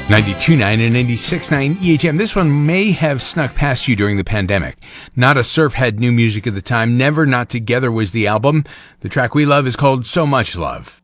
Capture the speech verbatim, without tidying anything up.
ninety-two point nine and ninety-six point nine E H M. This one may have snuck past you during the pandemic. Not a Surf had new music at the time. Never Not Together was the album. The track we love is called So Much Love.